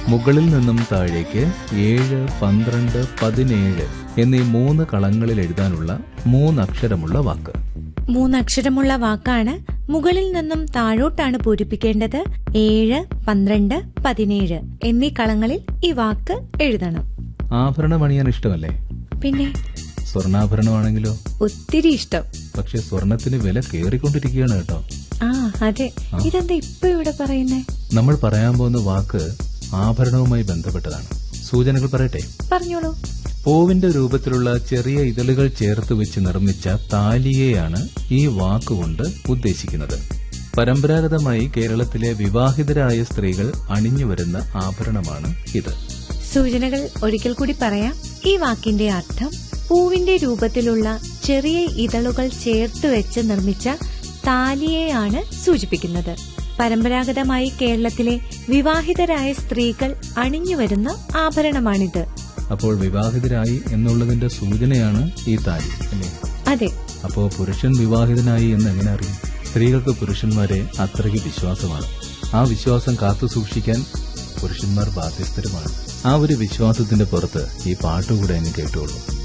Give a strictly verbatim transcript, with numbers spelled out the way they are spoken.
മുകളിൽ നിന്നും താഴേക്ക് ഏഴ്, പന്ത്രണ്ട്, പതിനേഴ് എന്നീ മൂന്ന് കളങ്ങളിൽ എഴുതാനുള്ള മൂന്നക്ഷരമുള്ള വാക്ക്. മൂന്നക്ഷരമുള്ള വാക്കാണ്. മുകളിൽ നിന്നും താഴോട്ടാണ് പൂരിപ്പിക്കേണ്ടത്. ഏഴ്, പന്ത്രണ്ട്, പതിനേഴ് എന്നീ കളങ്ങളിൽ ഈ വാക്ക് എഴുതണം. ആഭരണം അണിയാൻ ഇഷ്ടമല്ലേ? പിന്നെ സ്വർണ്ണാഭരണമാണെങ്കിലോ? ഒത്തിരി ഇഷ്ടം. പക്ഷെ സ്വർണത്തിന് വില കേറിക്കൊണ്ടിരിക്കുകയാണ് കേട്ടോ. ആ അതെ. ഇതെന്താ ഇപ്പൊ ഇവിടെ പറയുന്നേ? നമ്മൾ പറയാൻ പോകുന്ന വാക്ക് ആഭരണവുമായി ബന്ധപ്പെട്ടതാണ്. സൂചനകൾ പറയട്ടെ? പറഞ്ഞോളൂ. പൂവിന്റെ രൂപത്തിലുള്ള ചെറിയ ഇതളുകൾ ചേർത്ത് വെച്ച് നിർമ്മിച്ച താലിയെയാണ് ഈ വാക്കുകൊണ്ട് ഉദ്ദേശിക്കുന്നത്. പരമ്പരാഗതമായി കേരളത്തിലെ വിവാഹിതരായ സ്ത്രീകൾ അണിഞ്ഞുവരുന്ന ആഭരണമാണ് ഇത്. സൂചനകൾ ഒരിക്കൽ കൂടി പറയാം. ഈ വാക്കിന്റെ അർത്ഥം പൂവിന്റെ രൂപത്തിലുള്ള ചെറിയ ഇതളുകൾ ചേർത്ത് വെച്ച് നിർമ്മിച്ച താലിയെയാണ് സൂചിപ്പിക്കുന്നത്. പരമ്പരാഗതമായി കേരളത്തിലെ വിവാഹിതരായ സ്ത്രീകൾ അണിഞ്ഞുവരുന്ന ആഭരണമാണിത്. അപ്പോൾ വിവാഹിതരായി എന്നുള്ളതിന്റെ സൂചനയാണ് ഈ താലി അല്ലേ? അതെ. അപ്പോ പുരുഷൻ വിവാഹിതനായി എന്ന് എങ്ങനെ അറിയും? സ്ത്രീകൾക്ക് പുരുഷന്മാരെ അത്രയ്ക്ക് വിശ്വാസമാണ്. ആ വിശ്വാസം കാത്തു സൂക്ഷിക്കാൻ പുരുഷന്മാർ ബാധ്യസ്ഥരുമാണ്. ആ ഒരു വിശ്വാസത്തിന്റെ പുറത്ത് ഈ പാട്ടുകൂടെ അങ്ങ് കേട്ടോളൂ.